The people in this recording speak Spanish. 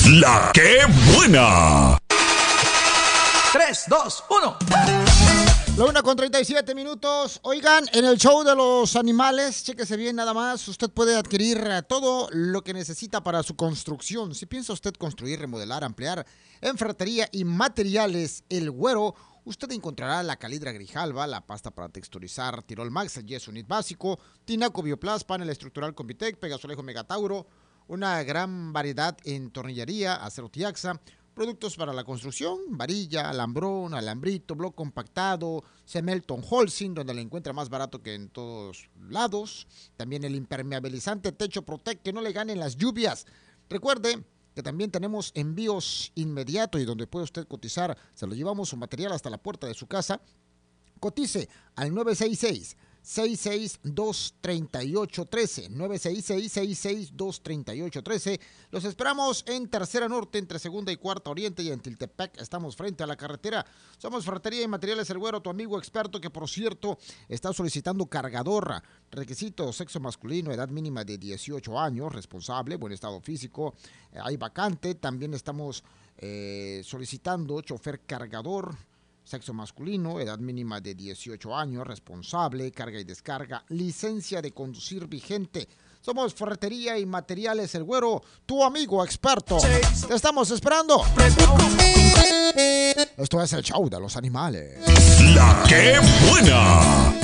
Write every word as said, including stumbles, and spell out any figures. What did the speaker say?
La que buena. tres, dos, uno. La una con treinta y siete minutos. Oigan, en el show de los animales, chéquese bien nada más, usted puede adquirir todo lo que necesita para su construcción. Si piensa usted construir, remodelar, ampliar, en ferretería y materiales El Güero, usted encontrará la calidra Grijalva, la pasta para texturizar Tirol Max, el Yes Unit básico, Tinaco Bioplast, panel estructural Convitec, Pegasolejo Megatauro, una gran variedad en tornillería, acero Tiaxa, productos para la construcción, varilla, alambrón, alambrito, bloque compactado, Cemelton Holcim, donde le encuentra más barato que en todos lados. También el impermeabilizante Techo Protect, que no le ganen las lluvias. Recuerde que también tenemos envíos inmediatos y donde puede usted cotizar. Se lo llevamos su material hasta la puerta de su casa. Cotice al nueve seis seis, seis seis dos, tres ocho uno tres, nueve seis seis, seis seis dos, tres ocho uno tres. Los esperamos en Tercera Norte, entre Segunda y Cuarta Oriente, y en Tiltepec estamos frente a la carretera. Somos Ferretería y Materiales El Güero, tu amigo experto que, por cierto, está solicitando cargador. Requisitos: sexo masculino, edad mínima de dieciocho años, responsable, buen estado físico, eh, hay vacante. También estamos eh, solicitando chofer cargador. Sexo masculino, edad mínima de dieciocho años, responsable, carga y descarga, licencia de conducir vigente. Somos Ferretería y Materiales El Güero, tu amigo experto. Te estamos esperando. Esto es el show de los animales. La que buena.